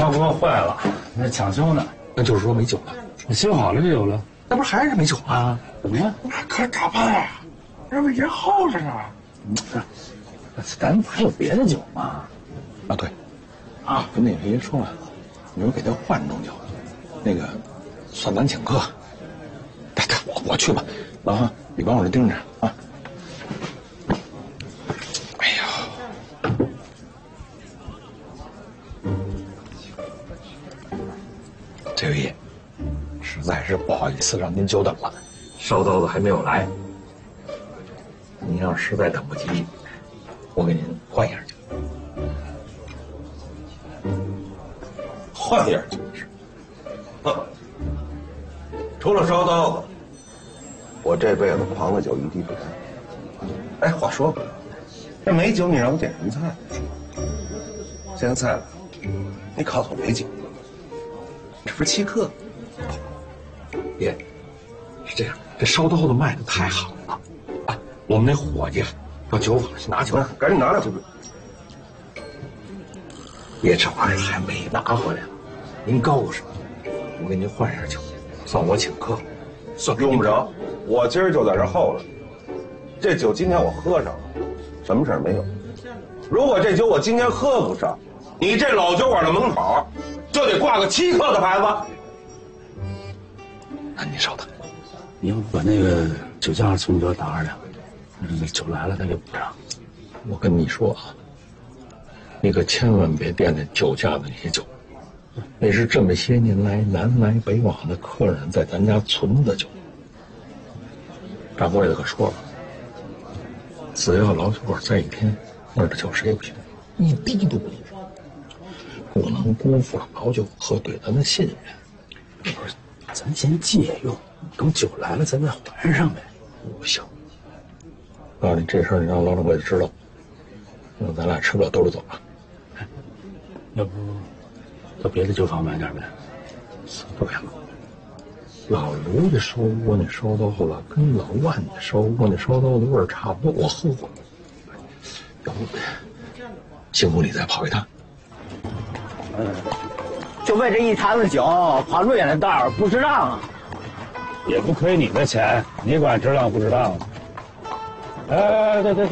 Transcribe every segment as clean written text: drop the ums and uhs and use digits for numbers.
烧锅坏了，那抢修呢。 那就是说没酒了。 修好了就有了。 那不是还是没酒吗？ 怎么了？ 可是咋办呀？这不也耗着呢？ 咱不是有别的酒吗？ 啊，对，啊，跟那个爷说了，你们给他换种酒，那个算咱请客。我去吧，老汉，你帮我这盯着啊。哎呀，这位爷，实在是不好意思让您久等了，烧刀子还没有来。您要实在等不及，我给您换一样酒。 换一样酒是？除了烧刀子，我这辈子狂了酒一滴不沾。哎，话说回来，这没酒你让我点什么菜？现在菜了，你告诉我没酒，这不是欺客？ 爷，是这样，这烧刀子卖的太好了啊！我们那伙计到酒坊去拿酒， 赶紧拿来！ 爷，这玩意儿还没拿回来呢，您告诉我给您换点酒，算我请客，算用不着，我今儿就在这候着。这酒今天我喝上了，什么事儿没有。如果这酒我今天喝不上，你这老酒馆的门口就得挂个欺客的牌子。 那您稍等， 你要把那个酒价从这打2两，酒来了他给补上。 我跟你说啊，你可千万别惦记酒家的那些酒，那是这么些年来南来北往的客人在咱家存的酒。掌柜的可说了，只要老酒馆在一天，那儿的酒谁也不行，一滴都不能少，不能辜负了老酒客对咱的信任。 不是，咱先借用，等酒来了咱再还上呗。 不行，告诉你这事儿，你让老掌柜的知道，那咱俩吃不了兜着走了。 要不到别的酒坊买点呗？ 不行，老刘家烧锅那烧刀子跟老万家烧锅那烧刀子味儿差不多，我喝过。要不辛苦你再跑一趟。 就为这一坛子酒跑这么远的道儿，不值当啊！ 也不亏你的钱，你管值当不值当？哎，对，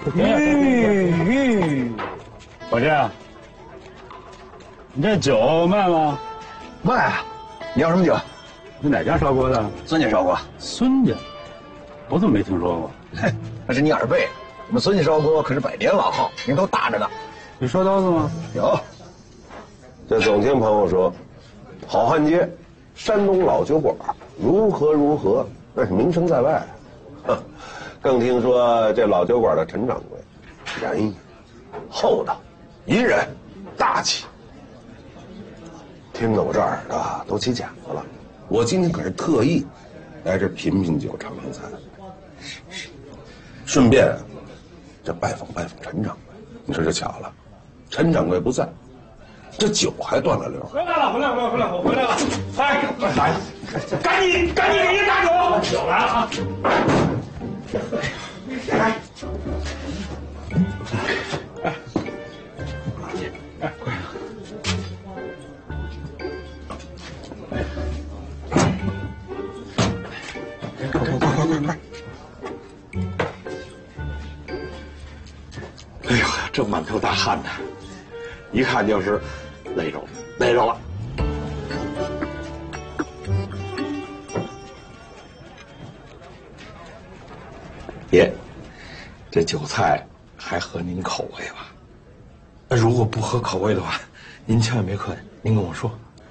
伙计，你这酒卖吗？ 卖啊！你要什么酒？ 是哪家烧锅的？ 孙家烧锅。 孙家，我怎么没听说过？ 嘿，那是你耳背。我们孙家烧锅可是100年老号，您都大着呢。 有烧刀子吗？ 有。这总听朋友说，好汉街山东老酒馆如何，那是名声在外。更听说这老酒馆的陈掌柜仁义、厚道、隐忍、大气，听得我这耳朵都起茧子了。我今天可是特意来这品品酒、尝尝菜，顺便这拜访陈掌柜。你说这巧了，陈掌柜不在，这酒还断了流。回来了！我回来了！哎，来，赶紧给人打酒！酒来了啊！来，快！ 哎呀，这满头大汗的，一看就是累着了。爷，这酒菜还合您口味吧？那如果不合口味的话，您千万别客气，您跟我说。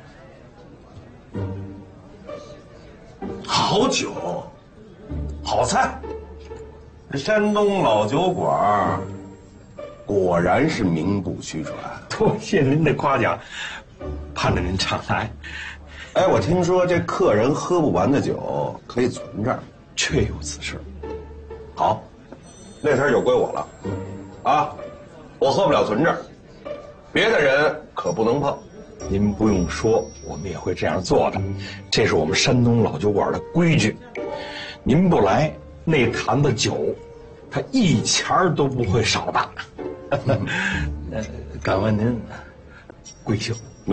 好酒，好菜，这山东老酒馆果然是名不虚传。 多谢您的夸奖，盼着您常来。 哎，我听说这客人喝不完的酒可以存这儿， 确有此事。 好，那坛酒归我了，啊，我喝不了存这儿，别的人可不能碰。 您不用说，我们也会这样做的，这是我们山东老酒馆的规矩。您不来，那坛子酒，它一钱都不会少的。敢问您贵姓？